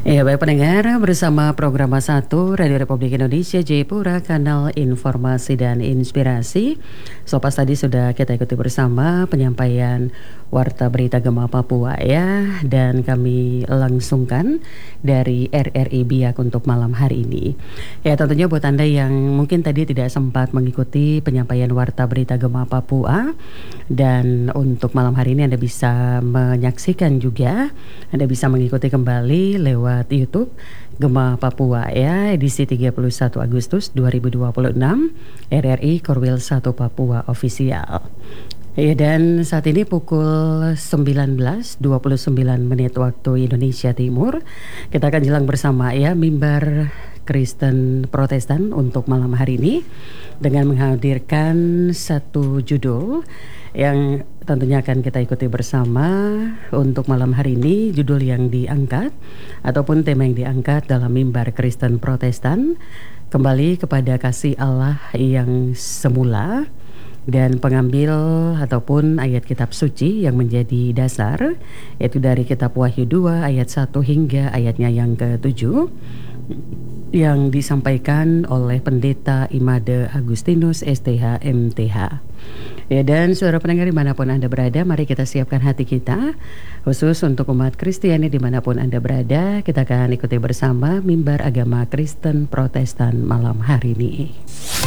Ya, baik pendengar, bersama program satu Radio Republik Indonesia Jayapura, kanal informasi dan inspirasi. Pas tadi sudah kita ikuti bersama penyampaian Warta Berita Gema Papua ya, dan kami langsungkan dari RRI Biak untuk malam hari ini. Ya, tentunya buat Anda yang mungkin tadi tidak sempat mengikuti penyampaian Warta Berita Gema Papua, dan untuk malam hari ini Anda bisa menyaksikan juga, Anda bisa mengikuti kembali lewat YouTube Gema Papua ya, edisi 31 Agustus 2026 RRI Korwil 1 Papua Official. Ya, dan saat ini pukul 19.29 menit waktu Indonesia Timur. Kita akan jelang bersama ya mimbar Kristen Protestan untuk malam hari ini dengan menghadirkan satu judul yang tentunya akan kita ikuti bersama untuk malam hari ini. Judul yang diangkat ataupun tema yang diangkat dalam mimbar Kristen Protestan, kembali kepada kasih Allah yang semula, dan pengambil ataupun ayat kitab suci yang menjadi dasar yaitu dari kitab Wahyu 2 ayat 1 hingga ayatnya yang ke-7 yang disampaikan oleh Pendeta Imade Agustinus STH MTH. Ya, dan saudara pendengar dimanapun Anda berada, mari kita siapkan hati kita khusus untuk umat Kristiani dimanapun Anda berada. Kita akan ikuti bersama mimbar agama Kristen Protestan malam hari ini.